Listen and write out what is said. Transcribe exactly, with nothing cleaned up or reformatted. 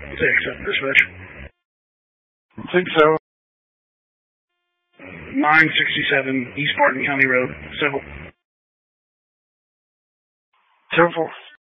Six, uh, dispatch. I think so. nine sixty-seven East Barton County Road, Civil. Ten four.